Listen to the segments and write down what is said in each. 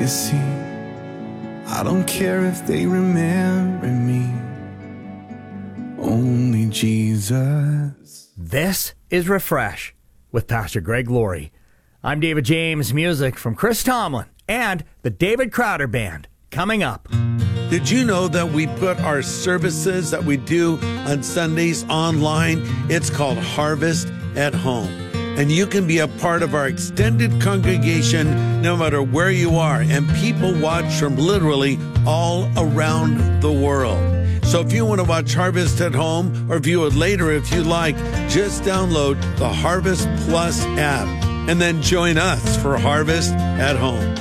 legacy. I don't care if they remember me, only Jesus. This is Refresh with Pastor Greg Laurie. I'm David James. Music from Chris Tomlin and the David Crowder Band coming up. Did you know that we put our services that we do on Sundays online? It's called Harvest at Home. And you can be a part of our extended congregation no matter where you are. And people watch from literally all around the world. So if you want to watch Harvest at Home or view it later if you like, just download the Harvest Plus app and then join us for Harvest at Home.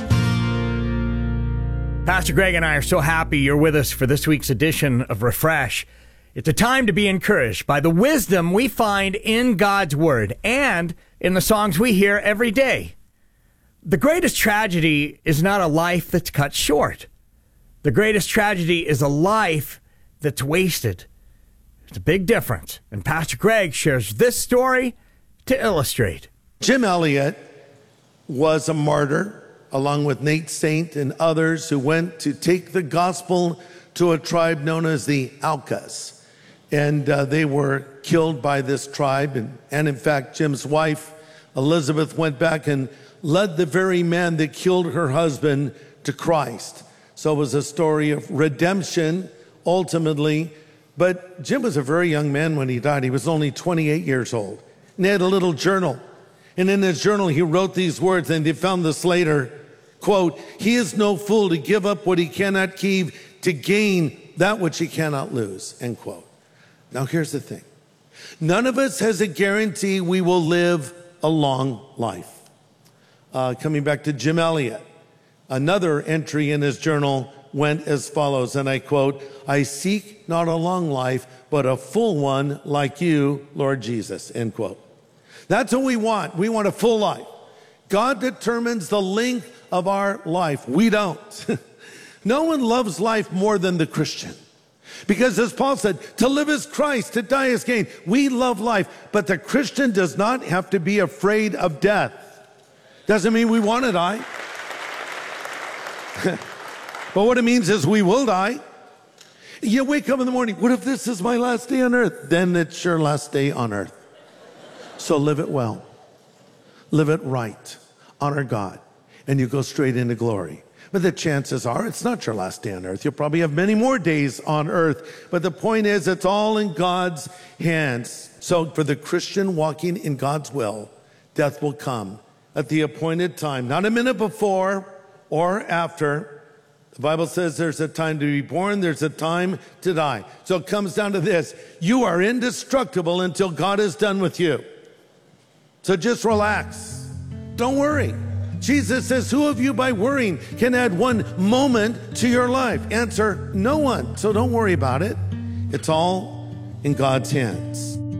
Pastor Greg and I are so happy you're with us for this week's edition of Refresh. It's a time to be encouraged by the wisdom we find in God's Word and in the songs we hear every day. The greatest tragedy is not a life that's cut short. The greatest tragedy is a life that's wasted. It's a big difference. And Pastor Greg shares this story to illustrate. Jim Elliot was a martyr, along with Nate Saint and others who went to take the gospel to a tribe known as the Aucas. And they were killed by this tribe. And in fact, Jim's wife, Elizabeth, went back and led the very man that killed her husband to Christ. So it was a story of redemption, ultimately. But Jim was a very young man when he died. He was only 28 years old. And he had a little journal. And in his journal, he wrote these words, and they found this later, quote, "He is no fool to give up what he cannot keep to gain that which he cannot lose," end quote. Now, here's the thing. None of us has a guarantee we will live a long life. Coming back to Jim Elliot, another entry in his journal went as follows, and I quote, "I seek not a long life, but a full one like you, Lord Jesus," end quote. That's what we want. We want a full life. God determines the length of our life. We don't. No one loves life more than the Christian. Because as Paul said, to live is Christ, to die is gain. We love life, but the Christian does not have to be afraid of death. Doesn't mean we want to die. But what it means is we will die. You wake up in the morning, what if this is my last day on earth? Then it's your last day on earth. So live it well. Live it right. Honor God. And you go straight into glory. But the chances are it's not your last day on earth. You'll probably have many more days on earth. But the point is, it's all in God's hands. So for the Christian walking in God's will, death will come at the appointed time, not a minute before or after. The Bible says there's a time to be born, there's a time to die. So it comes down to this. You are indestructible until God is done with you. So just relax. Don't worry. Jesus says, who of you by worrying can add one moment to your life? Answer, no one. So don't worry about it. It's all in God's hands.